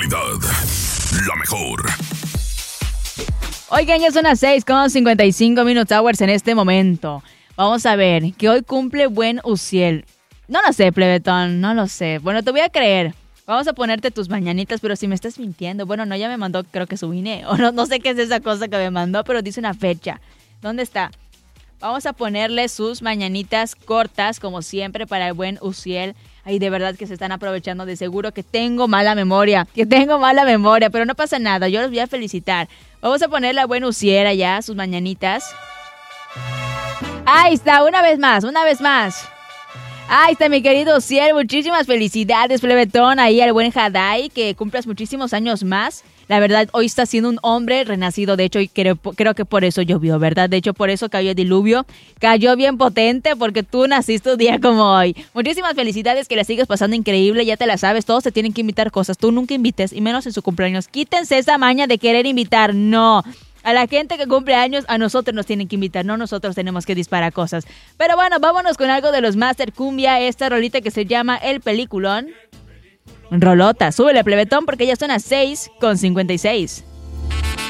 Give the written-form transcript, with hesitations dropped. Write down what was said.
calidad, la mejor. Oigan, ya son las 6:55 Minutes Hours en este momento. Vamos a ver, que hoy cumple buen Uziel. No lo sé, plebetón, no lo sé. Bueno, te voy a creer. Vamos a ponerte tus mañanitas, pero si me estás mintiendo. Bueno, no, ya me mandó, creo que su INE. O no sé qué es esa cosa que me mandó, pero dice una fecha. ¿Dónde está? Vamos a ponerle sus mañanitas cortas, como siempre, para el buen Uziel. Ay, de verdad que se están aprovechando. De seguro que tengo mala memoria. Pero no pasa nada, yo los voy a felicitar. Vamos a ponerle a buen Uziel allá sus mañanitas. Ahí está, una vez más. Ahí está mi querido Uziel, muchísimas felicidades, plebetón, ahí al buen Hadai, que cumplas muchísimos años más. La verdad, hoy está siendo un hombre renacido, de hecho, y creo que por eso llovió, ¿verdad? De hecho, por eso cayó el diluvio. Cayó bien potente porque tú naciste un día como hoy. Muchísimas felicidades, que la sigas pasando increíble, ya te la sabes, todos te tienen que invitar cosas. Tú nunca invites, y menos en su cumpleaños. Quítense esa maña de querer invitar, no. A la gente que cumple años, a nosotros nos tienen que invitar, no nosotros tenemos que disparar cosas. Pero bueno, vámonos con algo de los Master Cumbia, esta rolita que se llama El Peliculón. Rolota, súbele, plebetón, porque ya son las 6:56.